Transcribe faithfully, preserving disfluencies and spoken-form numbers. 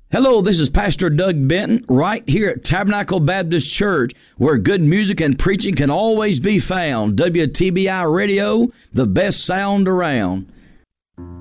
Hello, this is Pastor Doug Benton right here at Tabernacle Baptist Church, where good music and preaching can always be found. W T B I Radio, the best sound around.